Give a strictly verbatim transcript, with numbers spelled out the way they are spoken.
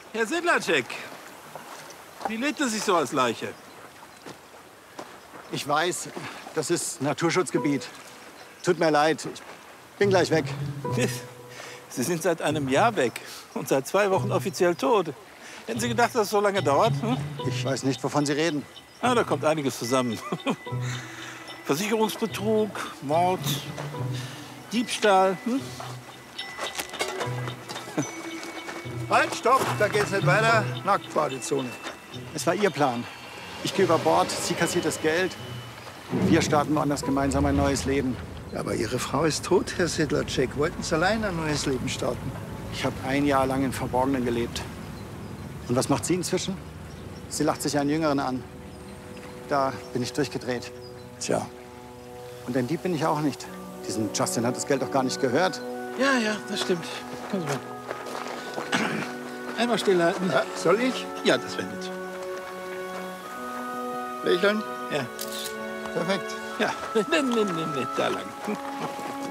Herr Sedlacek, wie lebt es sich so als Leiche? Ich weiß, das ist Naturschutzgebiet. Tut mir leid, ich bin gleich weg. Sie sind seit einem Jahr weg und seit zwei Wochen offiziell tot. Hätten Sie gedacht, dass es so lange dauert? Hm? Ich weiß nicht, wovon Sie reden. Ah, da kommt einiges zusammen. Versicherungsbetrug, Mord, Diebstahl. Hm? Halt, stopp, da geht's nicht weiter. Nacktbadezone. Es war Ihr Plan. Ich gehe über Bord, sie kassiert das Geld. Und wir starten woanders gemeinsam ein neues Leben. Aber Ihre Frau ist tot, Herr Sedlacek. Wollten Sie allein ein neues Leben starten? Ich habe ein Jahr lang im Verborgenen gelebt. Und was macht sie inzwischen? Sie lacht sich einen Jüngeren an. Da bin ich durchgedreht. Tja. Und ein Dieb bin ich auch nicht. Diesem Justin hat das Geld doch gar nicht gehört. Ja, ja, das stimmt. Kommen Sie mal. Einmal stillhalten. Ja, soll ich? Ja, das wäre nett. Lächeln? Ja. Perfekt. Ja, nee, nee, nee, nee, da lang.